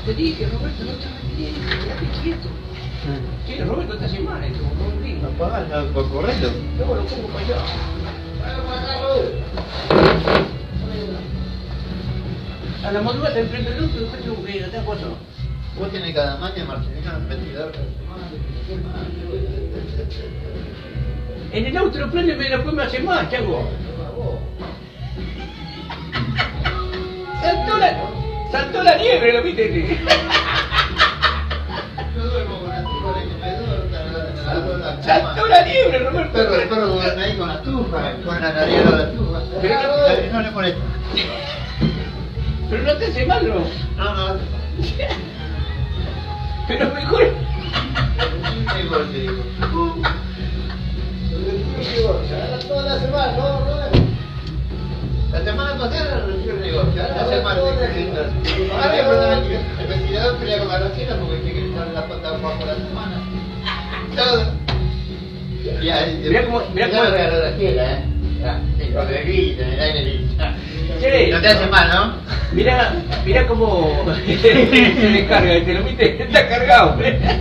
Te dije, Roberto, no te retires, quédate quieto. Sí, Roberto te hace mal, esto, con un ritmo. Apagá, correcto. Luego lo pongo para allá. A la madrugada te prendo el otro y después tengo que ir a otra cosa. Vos tenés cada mañana, Marcelino, el ventilador. En el auto lo prende y después me hace mal, ¿qué hago? Saltó la liebre, ¿lo viste? Yo duermo con la tufa, Saltó la liebre, Roberto. El perro duerme ahí con la tufa, con la nariz de la tufa. Pero no le molesta. Pero no te hace mal, ¿no? No. Pero mejor. Mejor te digo. Toda la semana, no. La semana pasada recibió el negocio, ahora la semana ahora el ventilador pelea con la racina porque tiene que estar la pata bajo la semana. Todo. Mirá cómo regaló la fiera, con el grito, en el aire. Sí. No te hace mal, ¿no? Mirá cómo se descarga, ¿te lo viste? Está cargado.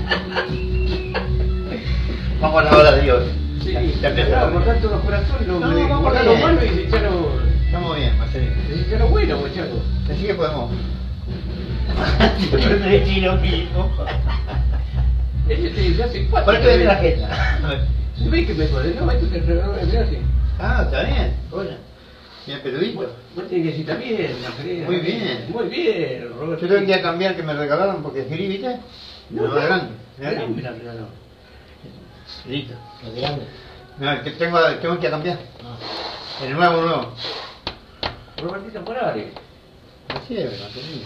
Vamos a la hora de Dios. Sí, claro, por tanto los corazones, guardar los malos y desecharlo. Estamos bien, Marcelino. Desecharlo bueno, muchachos. Así que podemos. Siempre me decís lo mismo. Ella te dice hace 4. ¿Por qué ves la jeta? ¿Ves que me jode? No, esto te regaló de gracia. Ah, está bien. Oye, bien peludito. Vos tenés que decir también, Marcelino. Muy bien. Muy bien, Roberto. Yo tengo que ir a cambiar que me regalaron porque es gris, ¿viste? No, es grande. Me la regaló. Listo. ¿Es grande? No, el que tengo que ir a cambiar. No. El nuevo. Robertito Morales. Así es, Marcelino.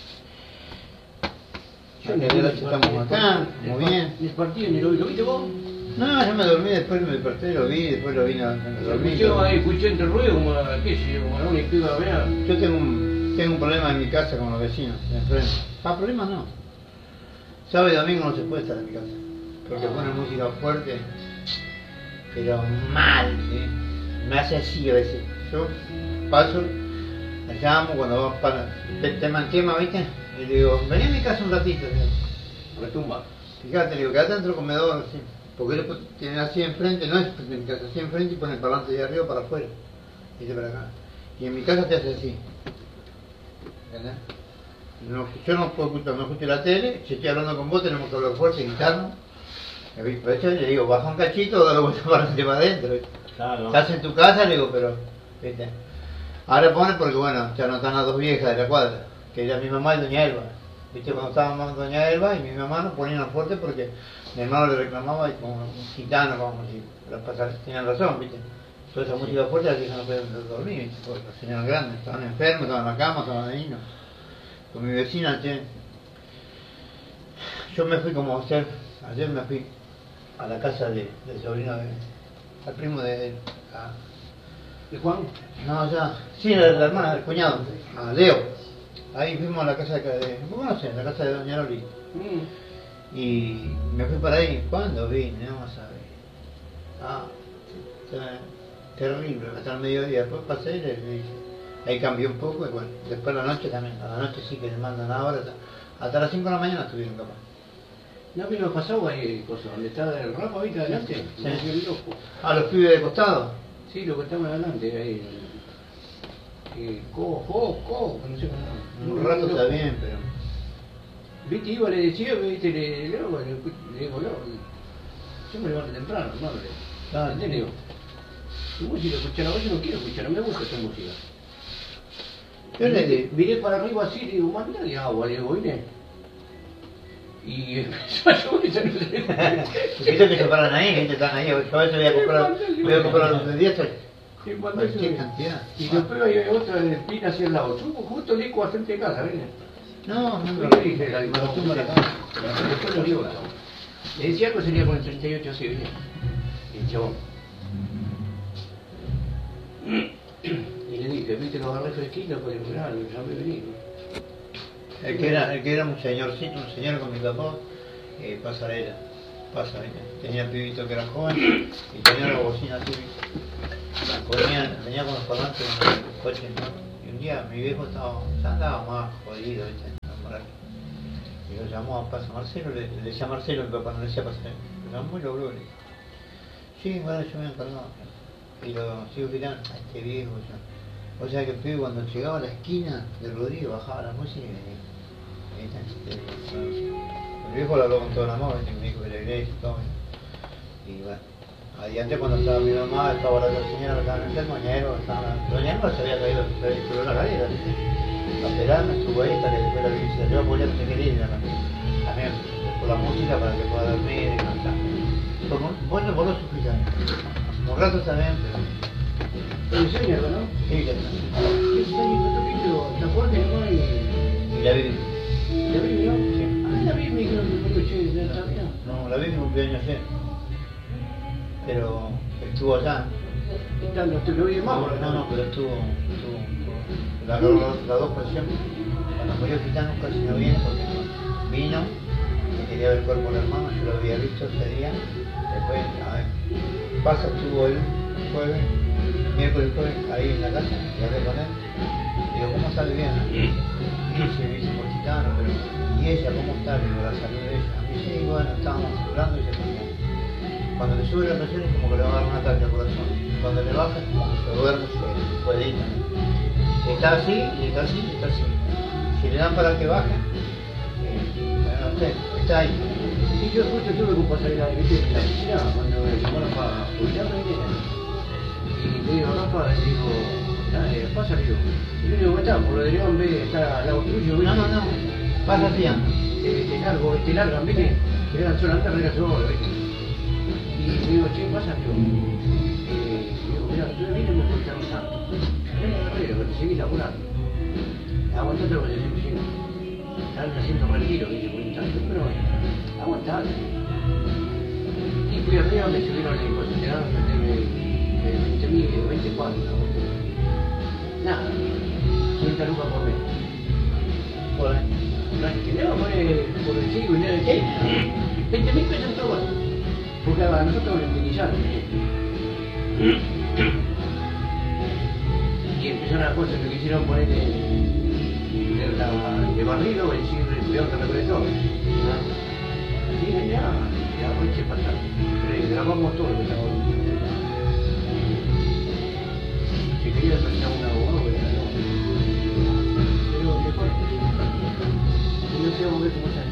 Yo ni vi Estamos acá, muy bien. El partido ni lo vi, ¿lo viste vos? No, yo me dormí, después me desperté, lo vi, después lo vine a dormir. Escuché entre ruido como qué sé yo, como la única piba, ¿verdad? Yo tengo un problema en mi casa con los vecinos, de enfrente. Problemas no. Sábado y domingo no se puede estar en mi casa, porque ponen música fuerte, pero mal, ¿sí? Me hace así a veces. Yo paso, la llamo cuando va para... te manquema, ¿viste? Y le digo, vení a mi casa un ratito. Retumba. Fíjate, le digo, quédate dentro del comedor, así. Porque él tiene así enfrente, no es en mi casa, así enfrente y pone el parlante de arriba para afuera. Y dice para acá. Y en mi casa te hace así. ¿Entendés? No, yo no puedo escuchar, no escucho la tele, si estoy hablando con vos tenemos que hablar fuerte y gritarnos. Por eso le digo, baja un cachito, dale vuelta para adelante para adentro. Claro. Estás en tu casa, le digo, pero, ¿viste? Ahora pone porque bueno, ya no están las dos viejas de la cuadra, que era mi mamá y doña Elba. ¿Viste? Cuando estábamos doña Elba y mi mamá nos ponían fuerte porque mi hermano le reclamaba y como un gitano, como si tenían razón, ¿viste? Toda esa música fuerte, las hijas no podían dormir, ¿viste? Porque los señores grandes estaban enfermos, estaban en la cama, estaban ahí, ¿no? Con mi vecina, che. Yo me fui como ayer me fui a la casa del sobrino al primo de Juan? No, ya, sí, la hermana, el cuñado, a Leo. Ahí fuimos a la casa no sé, la casa de doña Loli. Y me fui para ahí, ¿cuándo vine? No vas a ver. Terrible, hasta el mediodía, después pasé y le dije. Ahí cambió un poco y bueno, después la noche también, a la noche sí que le mandan ahora, hasta las 5 de la mañana estuvieron capaz. ¿No vino el pasado ahí, cosa, donde está el rapa ahorita adelante? Sí. Me volvió loco. Ah, los pibes de costado. Sí, lo que estaban adelante, ahí. No sé cómo. Un rato está bien, pero... Viste, iba, le decía, viste, le digo, yo me levanto temprano, madre. Claro. ¿Entendés? Le digo, tu música, escuchar a vos, yo no quiero escuchar, no me gusta tu música. Yo le digo, Miré para arriba así, le digo, mandale agua, le digo, vine. Y empezó a llover, ya no sé. ¿viste que se paran ahí? ¿Viste? Están ahí, yo a veces voy a comprar los de 10. Y mandó ¿Qué llover. cantidad? Y después hay otra de espina hacia el lado. Yo justo le eco al frente de casa, ¿ves? No, Yo le dije, la costumbre acá. Después lo digo. Le decía algo sería con el 38 así, ¿viste? Y el chabón. Y le dije, viste, lo agarré fresquito, pues mirá, ya me vení. El que era un señorcito, un señor con mi papá, pasarela, ¿viste? Tenía pibito que era joven y tenía la bocina así, venía con los parlantes en el coche, ¿no? Y un día mi viejo ya andaba más jodido, ¿viste? Y lo llamó a Pasa Marcelo, le decía Marcelo, mi papá no le decía Pasa, lo llamó y lo habló. Sí, bueno, yo me he encargado. Y lo sigo gritando, a este viejo ya. O sea que el pibe cuando llegaba a la esquina de Rodrigo bajaba la música y venía. El viejo lo habló con toda la mano, me dijo que la iglesia y todo. Y bueno, adiante cuando estaba mi mamá, estaba la otra señora que estaba enferma, doña Eva, doña Eva se había caído, se había hecho la cadera, ¿viste? A esperarme, estuvo ahí hasta que después la iglesia se apoyar, no se quería ir también por la música para que pueda dormir y cantar. Bueno, vos lo sufrís también. Un rato también, pero... ¿El sueño, no? Sí, ya está. ¿Qué sueño? ¿Te acuerdas, no? Y la Bibi. ¿La Bibi, no? Sí. Ah, la Bibi que no te escuché, ¿ya está bien? No, la Bibi cumplió años ayer. Pero estuvo allá. ¿No lo vi más? No, pero estuvo las dos presiones. Cuando murió el gitano casi no viene porque vino y quería ver el cuerpo del hermano, yo lo había visto ese día. Después, a ver, Pasa estuvo el jueves, miércoles jueves, ahí en la casa, y hablé con él. Digo, ¿cómo está viviendo? Se dice por gitano, pero ¿y ella cómo está? Digo, la salud de ella. Y sí, bueno, estábamos hablando y se ponía. Cuando le sube la presión es como que le va a dar un ataque al corazón. Cuando le baja es como que se duerme, se puede ir también. Está así, y está así, y está así. Si le dan para que baje, no sé, está ahí. Sí, yo justo tuve que pasar la oficina cuando me llamaron para jubilarme, y le digo, Rafa, le digo, pasa, le digo. Y le digo, ¿cómo está? Por lo de León, ve, está al lado tuyo, ¿viste? No, Pasa así anda. Te largan, ¿viste? Te quedan solamente arreglas solo, ¿viste? Y le digo, che, pasa, digo, mirá, yo vine me estoy cansando. Ven a arreglo, te seguís laburando. Aguantate lo que te estoy diciendo. Están haciendo retiro, dice, por tanto, pero aguantate. Y fui arriba, me subieron la imposición, de 24, nada, 30 lucas por mes. Por ahí. No es que no, por el chico y nada de qué, 20.000 pesos todo. Porque a nosotros nos indemnizaron. Y empezaron las cosas que quisieron poner de barrido, el siglo de peor que recolector. Así que ya aproveché para pasar. Grabamos todo lo que estaba. Si quería pasar un abogado, pero no. Pero mejor. No sé cómo es.